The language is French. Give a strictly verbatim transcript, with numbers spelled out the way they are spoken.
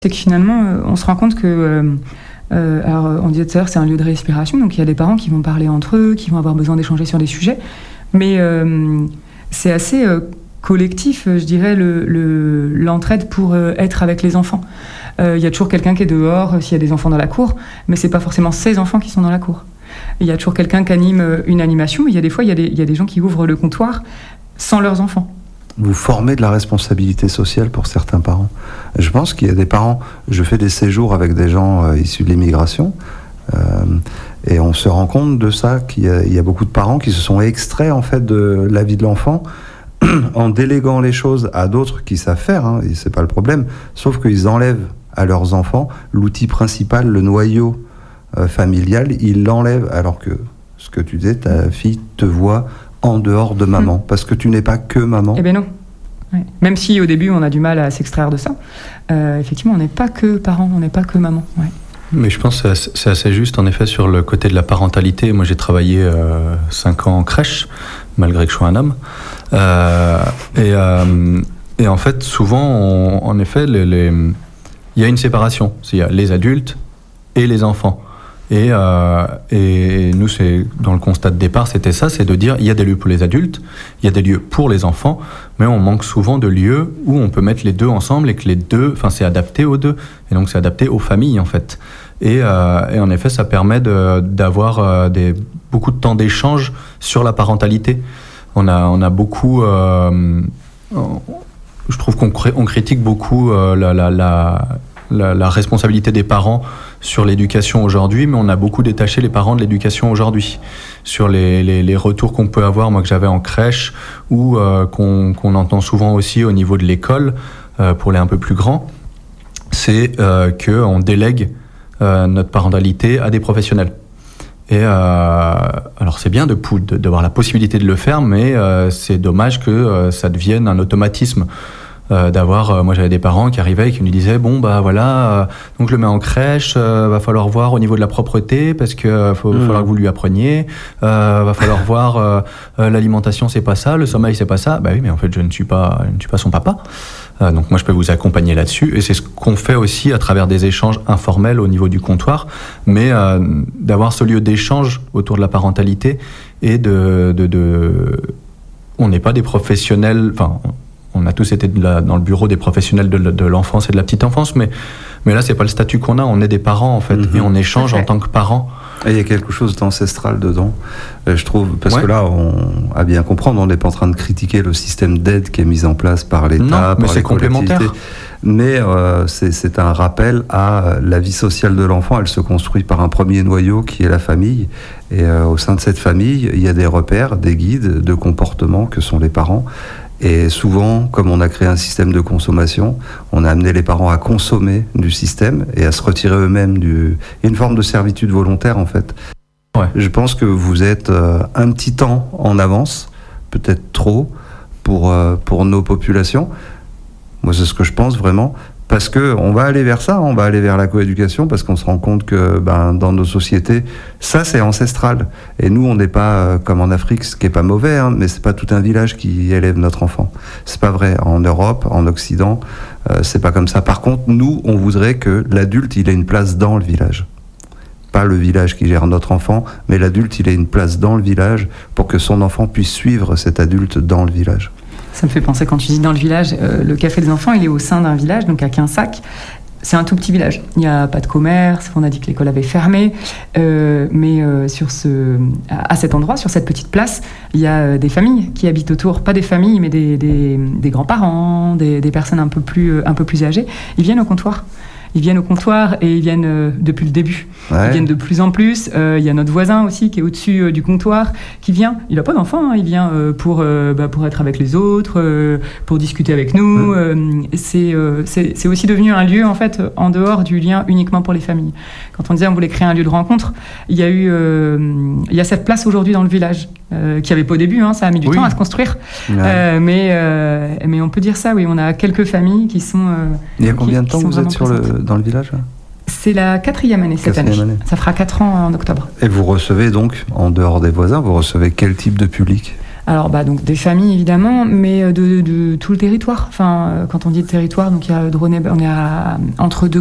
C'est que finalement, euh, on se rend compte que... Euh, euh, alors, on disait tout à l'heure, c'est un lieu de respiration, donc il y a des parents qui vont parler entre eux, qui vont avoir besoin d'échanger sur des sujets, mais euh, c'est assez euh, collectif, je dirais, le, le, l'entraide pour euh, être avec les enfants. Il euh, y a toujours quelqu'un qui est dehors, euh, s'il y a des enfants dans la cour, mais c'est pas forcément ces enfants qui sont dans la cour. Il y a toujours quelqu'un qui anime une animation, mais il y a des fois, il y a des, il y a des gens qui ouvrent le comptoir sans leurs enfants. Vous formez de la responsabilité sociale pour certains parents. Je pense qu'il y a des parents, je fais des séjours avec des gens euh, issus de l'immigration, euh, et on se rend compte de ça, qu'il y a, il y a beaucoup de parents qui se sont extraits en fait de la vie de l'enfant en déléguant les choses à d'autres qui savent faire, hein, et c'est pas le problème, sauf qu'ils enlèvent à leurs enfants l'outil principal, le noyau euh, familial, ils l'enlèvent, alors que ce que tu disais, ta fille te voit en dehors de maman, mmh. parce que tu n'es pas que maman. Eh bien non. Ouais. Même si au début on a du mal à s'extraire de ça, euh, effectivement on n'est pas que parents, on n'est pas que maman. Ouais. Mais je pense que c'est assez juste en effet sur le côté de la parentalité. Moi j'ai travaillé euh, cinq ans en crèche, malgré que je sois un homme. Euh, et, euh, et en fait souvent, on, en effet, les, les, il y a une séparation. Il y a les adultes et les enfants. Et, euh, et nous, c'est, dans le constat de départ, c'était ça, c'est de dire il y a des lieux pour les adultes, il y a des lieux pour les enfants, mais on manque souvent de lieux où on peut mettre les deux ensemble et que les deux, enfin c'est adapté aux deux, et donc c'est adapté aux familles en fait. Et, euh, et en effet, ça permet de, d'avoir euh, des, beaucoup de temps d'échange sur la parentalité. On a, on a beaucoup, euh, je trouve qu'on on critique beaucoup euh, la, la, la La, la responsabilité des parents sur l'éducation aujourd'hui, mais on a beaucoup détaché les parents de l'éducation aujourd'hui. Sur les, les, les retours qu'on peut avoir, moi que j'avais en crèche, ou euh, qu'on, qu'on entend souvent aussi au niveau de l'école, euh, pour les un peu plus grands, c'est euh, qu'on délègue euh, notre parentalité à des professionnels. Et euh, alors c'est bien de, de, d'avoir la possibilité de le faire, mais euh, c'est dommage que euh, ça devienne un automatisme. Euh, d'avoir, euh, moi j'avais des parents qui arrivaient et qui nous disaient bon bah voilà, euh, donc je le mets en crèche, euh, va falloir voir au niveau de la propreté parce que euh, faut, mmh. falloir que vous lui appreniez, euh, va falloir voir euh, euh, l'alimentation c'est pas ça, le sommeil c'est pas ça. Bah oui mais en fait je ne suis pas, je ne suis pas son papa, euh, donc moi je peux vous accompagner là-dessus et c'est ce qu'on fait aussi à travers des échanges informels au niveau du comptoir, mais euh, d'avoir ce lieu d'échange autour de la parentalité et de, de, de... on n'est pas des professionnels, enfin on a tous été de la, dans le bureau des professionnels de, de l'enfance et de la petite enfance, mais, mais là, c'est pas le statut qu'on a, on est des parents, en fait, mmh. et on échange en tant que parents. Et il y a quelque chose d'ancestral dedans, euh, je trouve, parce ouais. que là, on, à bien comprendre, on n'est pas en train de critiquer le système d'aide qui est mis en place par l'État, non, par mais les c'est complémentaire. Mais euh, c'est, c'est un rappel à la vie sociale de l'enfant, elle se construit par un premier noyau qui est la famille, et euh, au sein de cette famille, il y a des repères, des guides de comportement que sont les parents. Et souvent, comme on a créé un système de consommation, on a amené les parents à consommer du système et à se retirer eux-mêmes du... Il y a une forme de servitude volontaire, en fait. Ouais. Je pense que vous êtes euh, un petit temps en avance, peut-être trop, pour, euh, pour nos populations. Moi, c'est ce que je pense vraiment. Parce qu'on va aller vers ça, on va aller vers la coéducation, parce qu'on se rend compte que ben, dans nos sociétés, ça c'est ancestral. Et nous, on n'est pas euh, comme en Afrique, ce qui n'est pas mauvais, hein, mais c'est pas tout un village qui élève notre enfant. C'est pas vrai. En Europe, en Occident, euh, c'est pas comme ça. Par contre, nous, on voudrait que l'adulte, il ait une place dans le village. Pas le village qui gère notre enfant, mais l'adulte, il ait une place dans le village pour que son enfant puisse suivre cet adulte dans le village. Ça me fait penser, quand tu dis dans le village, euh, le café des enfants, il est au sein d'un village, donc à Quinsac. C'est un tout petit village. Il n'y a pas de commerce, on a dit que l'école avait fermé. Euh, mais euh, sur ce, à, à cet endroit, sur cette petite place, il y a euh, des familles qui habitent autour. Pas des familles, mais des, des, des grands-parents, des, des personnes un peu, plus, euh, un peu plus âgées. Ils viennent au comptoir. Ils viennent au comptoir et ils viennent euh, depuis le début. Ouais. Ils viennent de plus en plus. Euh, il y a notre voisin aussi qui est au-dessus euh, du comptoir, qui vient. Il n'a pas d'enfant, hein, il vient euh, pour, euh, bah, pour être avec les autres, euh, pour discuter avec nous. Ouais. Euh, c'est, euh, c'est, c'est aussi devenu un lieu, en fait, en dehors du lien uniquement pour les familles. Quand on disait on voulait créer un lieu de rencontre, il y a eu, euh, il y a cette place aujourd'hui dans le village, euh, qui avait pas au début, hein, ça a mis du oui. temps à se construire. Ouais. Euh, mais, euh, mais on peut dire ça, oui. On a quelques familles qui sont. Euh, il y a combien qui, de temps vous êtes sur le dans le village? C'est la quatrième année cette quatrième année. année. Ça fera quatre ans en octobre. Et vous recevez donc, en dehors des voisins, vous recevez quel type de public? Alors, bah, donc des familles évidemment, mais de, de tout le territoire. Enfin, quand on dit territoire, donc il y a Dronay, on est à, entre deux